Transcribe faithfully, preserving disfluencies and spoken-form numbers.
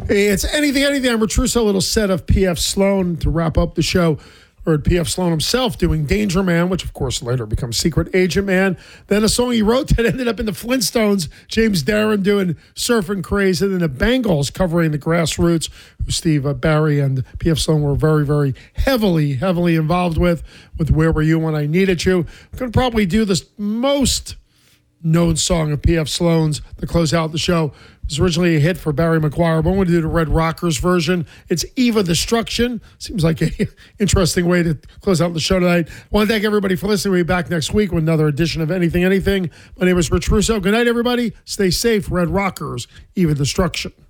Hey, it's Anything, Anything. I'm Retruso, a little set of P F Sloan to wrap up the show. Or P F Sloan himself doing Danger Man, which of course later becomes Secret Agent Man. Then a song he wrote that ended up in the Flintstones, James Darren doing Surfing Crazy. And then the Bangles covering the Grassroots, who Steve uh, Barry and P F Sloan were very, very heavily, heavily involved with, with Where Were You When I Needed You. I'm going to probably do this most known song of P F Sloan's to close out the show. It was originally a hit for Barry McGuire, but I'm going to do the Red Rockers version. It's Eva Destruction. Seems like an interesting way to close out the show tonight. I want to thank everybody for listening. We'll be back next week with another edition of Anything, Anything. My name is Rich Russo. Good night, everybody. Stay safe. Red Rockers, Eva Destruction.